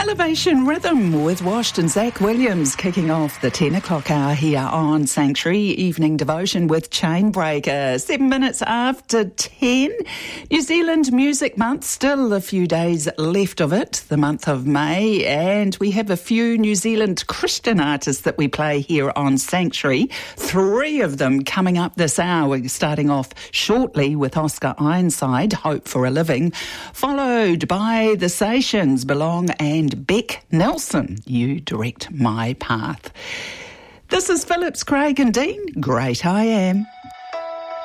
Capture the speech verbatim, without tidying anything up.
Elevation Rhythm with Washed and Zach Williams kicking off the ten o'clock hour here on Sanctuary Evening Devotion with Chainbreaker. Seven minutes after ten. New Zealand Music Month, still a few days left of it, the month of May, and we have a few New Zealand Christian artists that we play here on Sanctuary. Three of them coming up this hour. We're starting off shortly with Oscar Ironside, Hope for a Living, followed by The Sessions, Belong, and Beck Nelson, You Direct My Path. This is Phillips, Craig and Dean. Great I Am.